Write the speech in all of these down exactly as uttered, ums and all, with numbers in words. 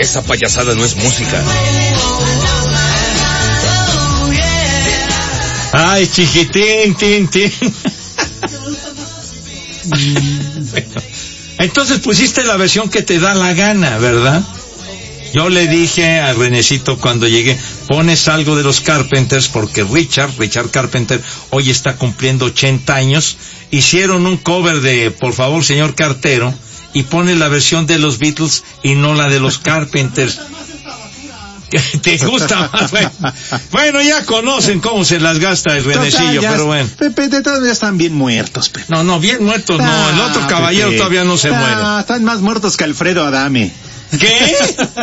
Esa payasada no es música. Ay, chiquitín, tin, tin. Entonces pusiste la versión que te da la gana, ¿verdad? Yo le dije a Renecito cuando llegué, pones algo de los Carpenters, porque Richard, Richard Carpenter, hoy está cumpliendo ochenta años, hicieron un cover de Por favor, señor cartero, y pone la versión de los Beatles y no la de los Carpenters. ¿Te gusta más? Bueno, bueno, ya conocen cómo se las gasta el Renecillo, pero bueno. Pepe, de todos ya están bien muertos, Pepe. No, no, bien muertos no, ah, el otro caballero Pepe. Todavía no se ah, muere. Están más muertos que Alfredo Adame. ¿Qué?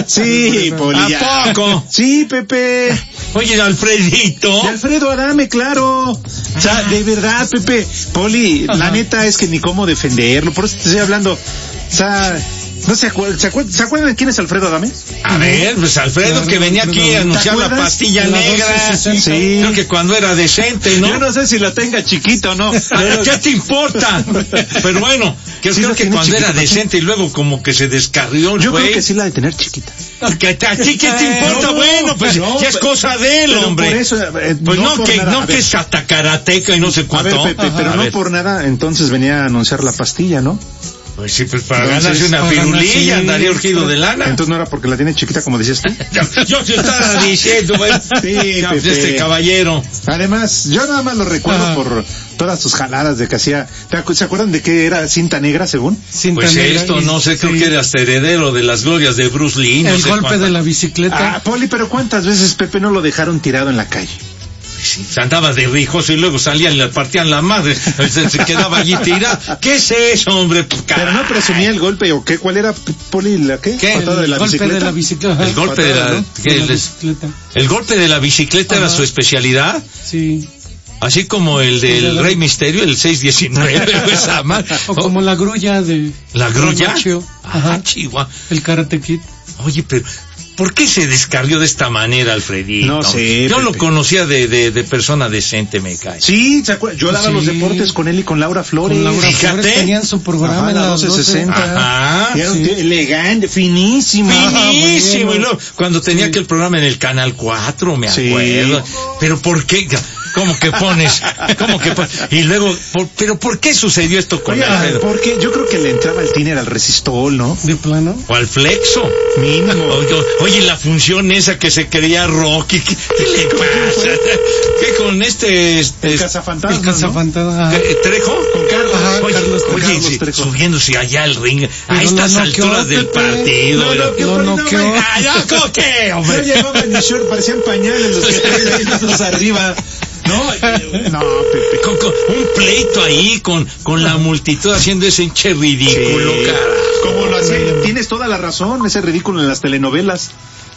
Sí, Poli. ¿A poco? Sí, Pepe. Oye, Alfredito. De Alfredo Adame, claro. O sea, de verdad, Pepe. Poli, ajá, la neta es que ni cómo defenderlo. Por eso te estoy hablando. O sea, ¿no se acuerdan? ¿Se acuerdan, ¿se acuerdan de quién es Alfredo Adame? A ver, pues Alfredo, claro, que venía aquí a anunciar la pastilla negra. Sí. Creo que cuando era decente, ¿no? Yo no sé si la tenga chiquita o no. Pero ¿qué te importa? Pero bueno, que sí, creo que cuando chiquita, era decente y luego como que se descarrió el Yo güey. creo que sí la de tener chiquita. ¿Que a ti qué te importa? No, bueno, pues no, ya es cosa de él, hombre. Por eso, eh, pues no, no que, nada, no que es atacarateca y no sé cuánto. A ver, Pepe, pero no ver. Por nada, entonces venía a anunciar la pastilla, ¿no? Pues sí, pues para entonces, ganarse una pirulilla, sí, andaría urgido de lana. Entonces no era porque la tiene chiquita, como decías tú. yo, yo te estaba diciendo, güey. Sí, ya, Pepe. Este caballero. Además, yo nada más lo recuerdo ah. por todas sus jaladas de que hacía. ¿Se acuerdan de que era cinta negra, según? Cinta pues negra esto, y, no sé, sí. Creo que era hasta heredero de las glorias de Bruce Lee. No El sé golpe cuánto. De la bicicleta. Ah, Poli, pero ¿cuántas veces, Pepe, no lo dejaron tirado en la calle? Sí, andaba de rijoso y luego salían y le partían la madre, se, se quedaba allí tirado. ¿Qué es eso, hombre? Pero no presumía el golpe, ¿o qué? ¿Cuál era, Poli, la qué? ¿Qué? ¿Patada de la el golpe bicicleta? de la bicicleta. El golpe Patada, de la, ¿no? ¿qué, de la el, bicicleta. ¿El golpe de la bicicleta Ajá. Era su especialidad? Sí. Así como el del sí, Rey Misterio, el seis diecinueve, esa más. O como la grulla de... ¿La grulla? Ajá. Ah, chihuahua. El Karate Kid. Oye, pero... ¿por qué se descarrió de esta manera, Alfredito? No sé. Yo Pepe. Lo conocía de, de, de persona decente, me cae. Sí, ¿se acuerdan? Yo daba sí. los deportes con él y con Laura Flores. Con Laura Fíjate. Flores tenían su programa Ajá, en la doce sesenta. Ajá. Era sí. elegante, finísimo. Finísimo. Y luego, cuando tenía sí. aquel programa en el Canal cuatro, me acuerdo. Sí. Pero ¿por qué? ¿Cómo que pones? ¿Cómo que pones? Y luego, por, ¿pero por qué sucedió esto con Oye, Alfredo? Porque yo creo que le entraba el tiner al resistol, ¿no? ¿De plano? O al flexo. Mínimo. Oye, oye, la función esa que se creía Rocky, ¿qué, qué le pasa? ¿Qué con este? este el cazafantasma. El cazafantasma. ¿no? ¿Trejo? Con Carlos. Ajá, oye, Carlos, oye Carlos sí, Trejo. Subiéndose allá al ring, pero a estas no alturas noqueó, del Pepe. partido. No, no, no, noqueó. ¡Ay, no, qué, hombre! Yo llevaba en mi short, parecían pañales los que traen ahí los arriba. No, no, Pepe. Con, con un pleito ahí con, con la multitud haciendo ese hinche ridículo, sí. cara. Como lo hacía, tienes toda la razón, ese ridículo en las telenovelas.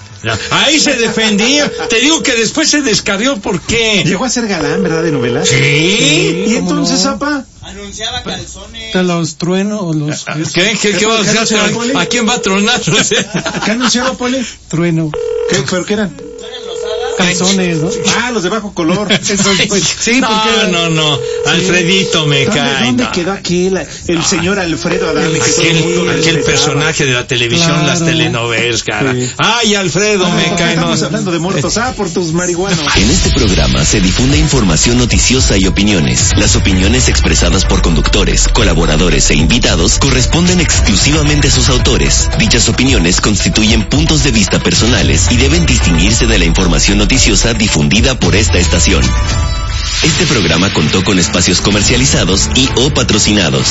Ahí se defendía. Te digo que después se descarrió, ¿por qué? Llegó a ser galán, ¿verdad? De novelas. Sí. sí ¿Y entonces, no? Apa? Anunciaba calzones. ¿Te los trueno o los...? ¿Qué? ¿Qué, qué va a hacer? ¿A quién va a tronar? ¿Qué anunciaba, Poli? Trueno. ¿Qué? ¿Pero qué eran? Calzones, ¿no? Ah, los de bajo color. Esos, pues, sí, no, porque... no, no, Alfredito me ¿Dónde, cae. ¿Dónde no. quedó aquel, el no. señor Alfredo Adame? Que aquel todo el mundo aquel personaje de la televisión, claro. Las telenovelas, cara. Sí. Ay, Alfredo ah, me cae. Estamos no. hablando de muertos. Ah, por tus marihuanos. En este programa se difunde información noticiosa y opiniones. Las opiniones expresadas por conductores, colaboradores e invitados corresponden exclusivamente a sus autores. Dichas opiniones constituyen puntos de vista personales y deben distinguirse de la información noticiosa difundida por esta estación. Este programa contó con espacios comercializados y o patrocinados.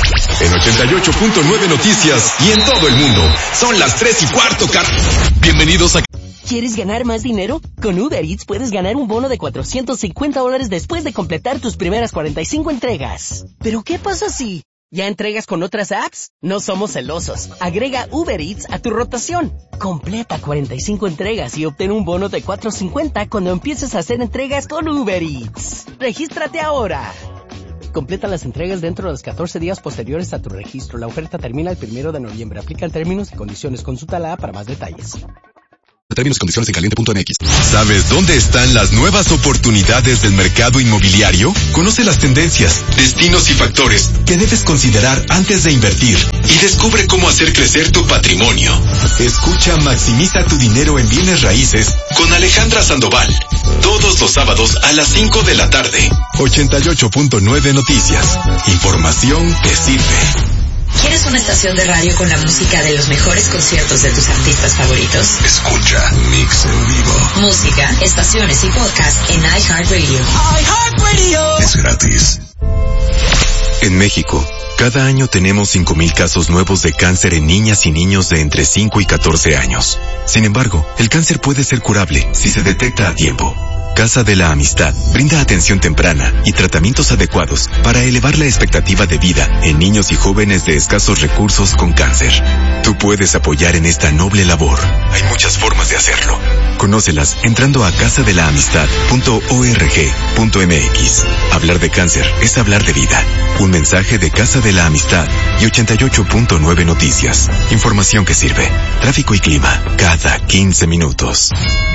En ochenta y ocho punto nueve Noticias y en todo el mundo. Son las tres y cuarto, car... Bienvenidos a... ¿Quieres ganar más dinero? Con Uber Eats puedes ganar un bono de cuatrocientos cincuenta dólares después de completar tus primeras cuarenta y cinco entregas. ¿Pero qué pasa si ya entregas con otras apps? No somos celosos. Agrega Uber Eats a tu rotación. Completa cuarenta y cinco entregas y obtén un bono de cuatrocientos cincuenta cuando empieces a hacer entregas con Uber Eats. ¡Regístrate ahora! Completa las entregas dentro de los catorce días posteriores a tu registro. La oferta termina el primero de noviembre. Aplican términos y condiciones. Consulta la app para más detalles. Términos y condiciones en caliente punto m x. ¿Sabes dónde están las nuevas oportunidades del mercado inmobiliario? Conoce las tendencias, destinos y factores que debes considerar antes de invertir y descubre cómo hacer crecer tu patrimonio. Escucha Maximiza tu dinero en bienes raíces con Alejandra Sandoval. Todos los sábados a las cinco de la tarde. ochenta y ocho punto nueve Noticias. Información que sirve. ¿Quieres una estación de radio con la música de los mejores conciertos de tus artistas favoritos? Escucha Mix en Vivo. Música, estaciones y podcast en iHeartRadio. iHeartRadio. Es gratis. En México, cada año tenemos cinco mil casos nuevos de cáncer en niñas y niños de entre cinco y catorce años. Sin embargo, el cáncer puede ser curable si se detecta a tiempo. Casa de la Amistad brinda atención temprana y tratamientos adecuados para elevar la expectativa de vida en niños y jóvenes de escasos recursos con cáncer. Tú puedes apoyar en esta noble labor. Hay muchas formas de hacerlo. Conócelas entrando a casa de la amistad punto org punto m x. Hablar de cáncer es hablar de vida. Un mensaje de Casa de la Amistad y ochenta y ocho punto nueve Noticias. Información que sirve. Tráfico y clima cada quince minutos.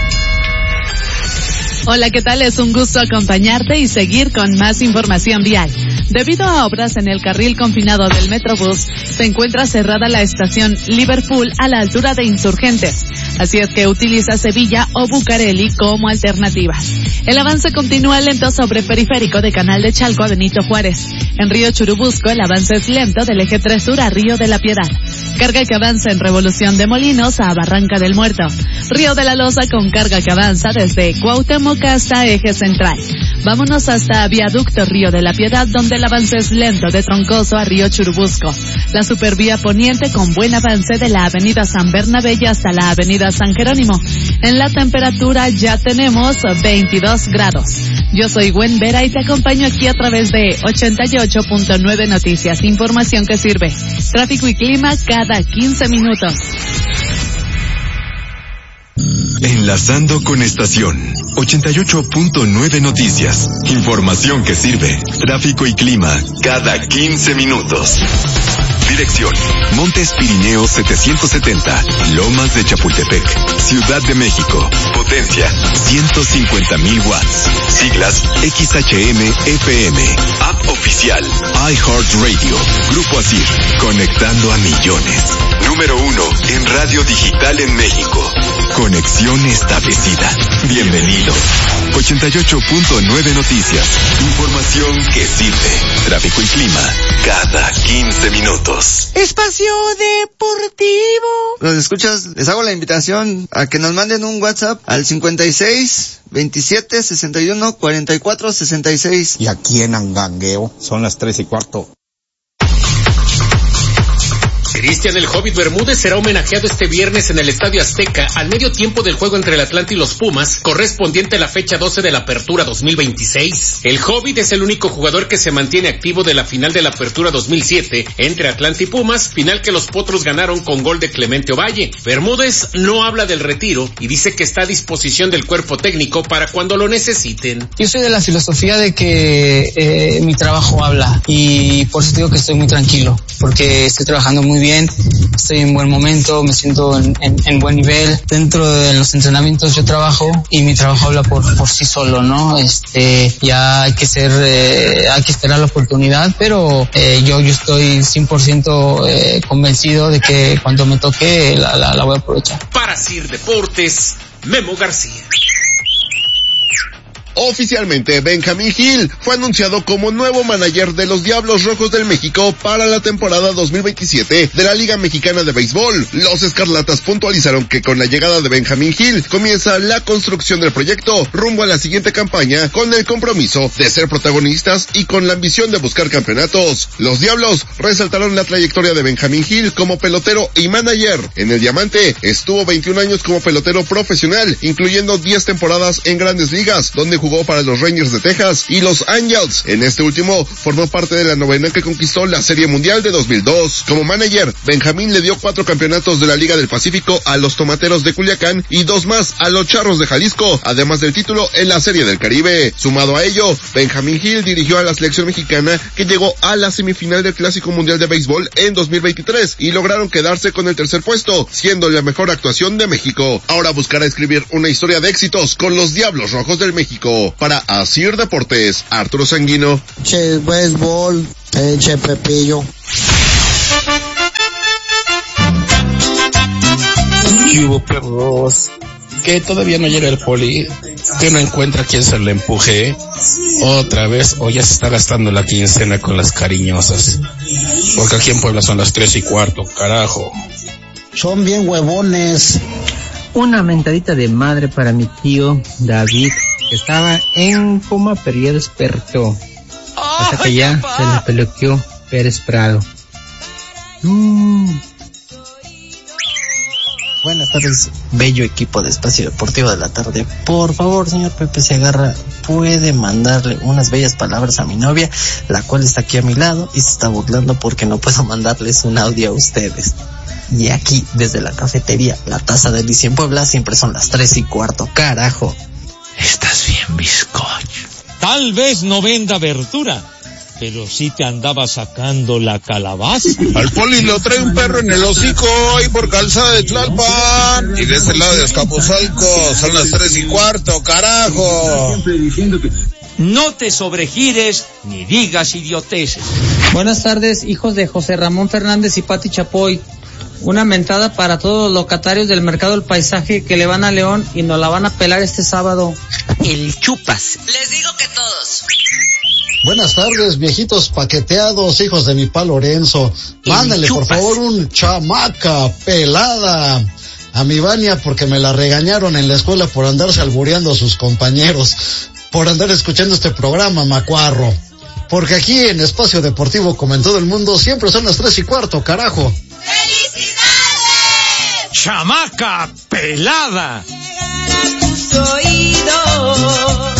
Hola, ¿qué tal? Es un gusto acompañarte y seguir con más información vial. Debido a obras en el carril confinado del Metrobús, se encuentra cerrada la estación Liverpool a la altura de Insurgentes. Así es que utiliza Sevilla o Bucareli como alternativa. El avance continúa lento sobre Periférico de Canal de Chalco a Benito Juárez. En Río Churubusco el avance es lento del eje tres Sur a Río de la Piedad. Carga que avanza en Revolución de Molinos a Barranca del Muerto. Río de la Loza con carga que avanza desde Cuauhtémoc hasta Eje Central. Vámonos hasta Viaducto Río de la Piedad, donde el avance es lento de Troncoso a Río Churubusco. La supervía poniente con buen avance de la avenida San Bernabé hasta la avenida San Jerónimo. En la temperatura ya tenemos veintidós grados. Yo soy Gwen Vera y te acompaño aquí a través de ochenta y ocho punto nueve Noticias. Información que sirve. Tráfico y clima cada quince minutos. Enlazando con estación ochenta y ocho punto nueve Noticias. Información que sirve. Tráfico y clima cada quince minutos. Dirección: Montes Pirineos setecientos setenta, Lomas de Chapultepec, Ciudad de México. Potencia: ciento cincuenta mil watts. Siglas: X H M F M. App oficial: iHeartRadio. Grupo Asir, conectando a millones. Número uno en radio digital en México. Conexión establecida. Bienvenido. ochenta y ocho punto nueve Noticias. Información que sirve. Tráfico y clima cada quince minutos. Espacio Deportivo. Los escuchas, les hago la invitación a que nos manden un WhatsApp al cincuenta y seis, veintisiete, sesenta y uno, cuarenta y cuatro, sesenta y seis. Y aquí en Angangueo son las tres y cuarto. Cristian el Hobbit Bermúdez será homenajeado este viernes en el Estadio Azteca al medio tiempo del juego entre el Atlante y los Pumas, correspondiente a la fecha doce de la Apertura dos mil veintiséis. El Hobbit es el único jugador que se mantiene activo de la final de la Apertura dos mil siete entre Atlante y Pumas, final que los Potros ganaron con gol de Clemente Ovalle. Bermúdez no habla del retiro y dice que está a disposición del cuerpo técnico para cuando lo necesiten. Yo soy de la filosofía de que eh, mi trabajo habla y por eso digo que estoy muy tranquilo, porque estoy trabajando muy bien. Bien, estoy en buen momento, me siento en, en, en buen nivel. Dentro de los entrenamientos yo trabajo y mi trabajo habla por, por sí solo, ¿no? Este, ya hay que ser, eh, hay que esperar la oportunidad, pero eh, yo, yo estoy cien por ciento eh, convencido de que cuando me toque la, la, la voy a aprovechar. Para Sir Deportes, Memo García. Oficialmente, Benjamín Gil fue anunciado como nuevo manager de los Diablos Rojos del México para la temporada dos mil veintisiete de la Liga Mexicana de Béisbol. Los Escarlatas puntualizaron que con la llegada de Benjamín Gil comienza la construcción del proyecto rumbo a la siguiente campaña con el compromiso de ser protagonistas y con la ambición de buscar campeonatos. Los Diablos resaltaron la trayectoria de Benjamín Gil como pelotero y manager. En el Diamante estuvo veintiún años como pelotero profesional, incluyendo diez temporadas en Grandes Ligas, donde jugó jugó para los Rangers de Texas y los Angels. En este último, formó parte de la novena que conquistó la Serie Mundial de dos mil dos. Como manager, Benjamín le dio cuatro campeonatos de la Liga del Pacífico a los Tomateros de Culiacán y dos más a los Charros de Jalisco, además del título en la Serie del Caribe. Sumado a ello, Benjamín Gil dirigió a la selección mexicana, que llegó a la semifinal del Clásico Mundial de Béisbol en dos mil veintitrés y lograron quedarse con el tercer puesto, siendo la mejor actuación de México. Ahora buscará escribir una historia de éxitos con los Diablos Rojos del México. Para Asir Deportes, Arturo Sanguino. Che, béisbol, che, Pepillo. ¿Qué hubo, perros? Que todavía no llega el poli, que no encuentra quien se le empuje otra vez, o ya se está gastando la quincena con las cariñosas, porque aquí en Puebla son las tres y cuarto, carajo. Son bien huevones. Una mentadita de madre para mi tío David, que estaba en coma pero ya despertó, hasta que ya se le peluqueó Pérez Prado. Mm. Buenas tardes, bello equipo de Espacio Deportivo de la Tarde. Por favor, señor Pepe Segarra, puede mandarle unas bellas palabras a mi novia, la cual está aquí a mi lado y se está burlando porque no puedo mandarles un audio a ustedes. Y aquí, desde la cafetería La Taza de Alicia en Puebla, siempre son las tres y cuarto, carajo. Estás bien, bizcocho. Tal vez no venda verdura, pero sí te andaba sacando la calabaza. Al poli lo trae un perro en el hocico ahí por Calzada de Tlalpan. Y de ese lado de Azcapotzalco son las tres y cuarto, carajo. Siempre diciendo que no te sobregires ni digas idioteces. Buenas tardes, hijos de José Ramón Fernández y Pati Chapoy. Una mentada para todos los locatarios del Mercado del Paisaje que le van a León y nos la van a pelar este sábado. El chupas. Les digo que todos. Buenas tardes, viejitos paqueteados, hijos de mi pa Lorenzo. Mándenle, por favor, un chamaca pelada a mi Vania, porque me la regañaron en la escuela por andarse albureando a sus compañeros, por andar escuchando este programa, macuarro. Porque aquí en Espacio Deportivo, como en todo el mundo, siempre son las tres y cuarto, carajo. ¡Felicidades! ¡Chamaca pelada! Llegar a tus oídos.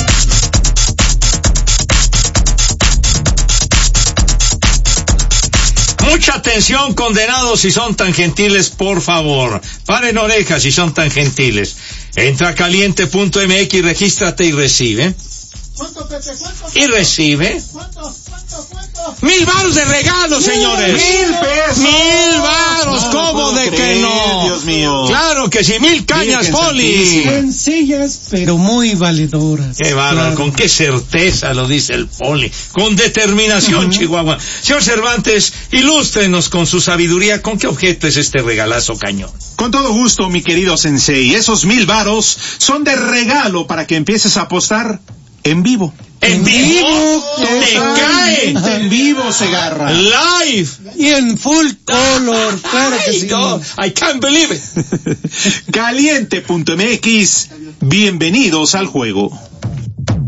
Mucha atención, condenados, si son tan gentiles, por favor. Paren orejas si son tan gentiles. Entra a caliente punto m x, regístrate y recibe. ¿Cuánto, Pepe? ¿Cuánto? Y recibe. ¿Cuánto? ¿Cuánto? ¿Cuánto? ¡Mil varos de regalo, señores! ¡Mil pesos! ¡Mil varos! No, ¿Cómo no de creer, que no? Dios mío. ¡Claro que sí! ¡Mil cañas, Poli! Sencillas, pero muy validoras. ¡Qué bárbaro! Claro. Con qué certeza lo dice el Poli. Con determinación, uh-huh. Chihuahua. Señor Cervantes, ilústrenos con su sabiduría. ¿Con qué objeto es este regalazo cañón? Con todo gusto, mi querido sensei. Esos mil varos son de regalo para que empieces a apostar en vivo. ¿En vivo? ¡Te cae! En vivo, Segarra. ¡Live! Y en full color, claro que sí. No, I can't believe it. Caliente punto m x. Bienvenidos al juego.